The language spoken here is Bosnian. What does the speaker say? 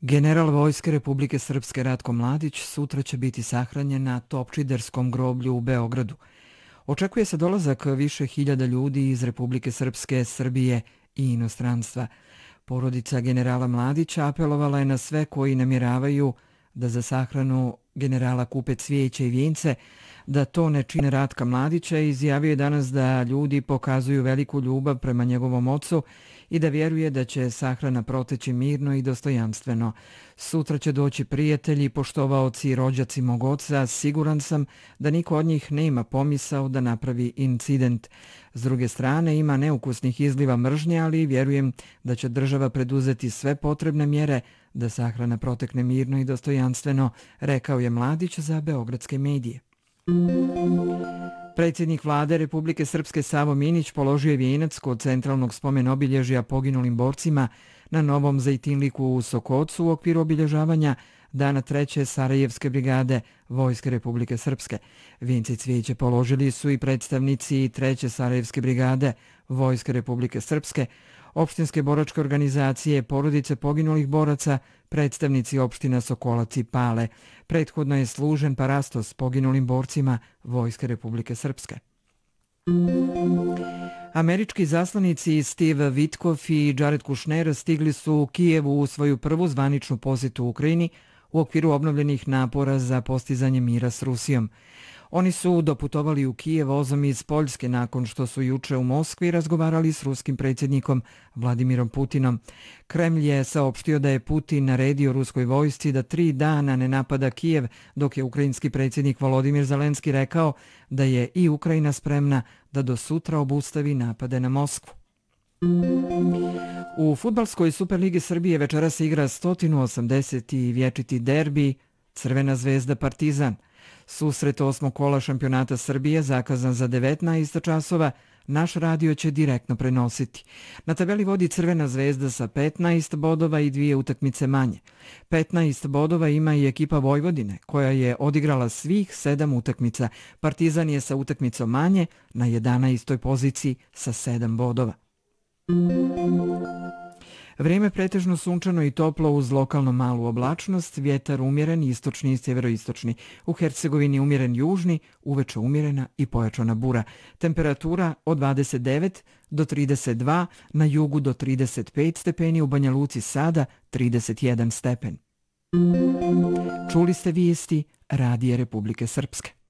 General Vojske Republike Srpske Ratko Mladić sutra će biti sahranjen na Topčiderskom groblju u Beogradu. Očekuje se dolazak više hiljada ljudi iz Republike Srpske, Srbije i inostranstva. Porodica generala Mladića apelovala je na sve koji namjeravaju da za sahranu generala kupe cvijeće i vijence, da to ne čine Ratka Mladića i izjavio je danas da ljudi pokazuju veliku ljubav prema njegovom ocu i da vjeruje da će sahrana proteći mirno i dostojanstveno. Sutra će doći prijatelji, poštovaoci i rođaci mog oca, siguran sam da niko od njih nema pomisao da napravi incident. S druge strane, ima neukusnih izliva mržnje, ali vjerujem da će država preduzeti sve potrebne mjere da sahrana protekne mirno i dostojanstveno, rekao je Mladić za beogradske medije. Predsjednik vlade Republike Srpske Savo Minić položio je vijenac kod centralnog spomen obilježja poginulim borcima na Novom Zejtinliku u Sokocu u okviru obilježavanja Dana 3. Sarajevske brigade Vojske Republike Srpske. Vijence cvijeće položili su i predstavnici 3. Sarajevske brigade Vojske Republike Srpske, opštinske boračke organizacije, porodice poginulih boraca, predstavnici opština Sokolac i Pale. Prethodno je služen parastos poginulim borcima Vojske Republike Srpske. Američki zaslanici Steve Witkoff i Jared Kushner stigli su u Kijevu u svoju prvu zvaničnu posjetu u Ukrajini u okviru obnovljenih napora za postizanje mira s Rusijom. Oni su doputovali u Kijev vozom iz Poljske nakon što su juče u Moskvi razgovarali s ruskim predsjednikom Vladimirom Putinom. Kremlj je saopštio da je Putin naredio ruskoj vojsci da 3 dana ne napada Kijev, dok je ukrajinski predsjednik Volodimir Zelenski rekao da je i Ukrajina spremna da do sutra obustavi napade na Moskvu. U fudbalskoj Superligi Srbije večeras se igra 180. vječiti derbi Crvena zvezda Partizan. Susret 8. kola šampionata Srbije zakazan za 19 časova, naš radio će direktno prenositi. Na tabeli vodi Crvena zvezda sa 15 bodova i 2 utakmice manje. 15 bodova ima i ekipa Vojvodine, koja je odigrala svih 7 utakmica. Partizan je sa utakmicom manje na 11. poziciji sa 7 bodova. Vrijeme pretežno sunčano i toplo uz lokalno malu oblačnost, vjetar umjeren istočni i sjeveroistočni. U Hercegovini umjeren južni, uveče umjerena i pojačana bura. Temperatura od 29 do 32, na jugu do 35 stepeni, u Banja Luci sada 31 stepen. Čuli ste vijesti Radija Republike Srpske.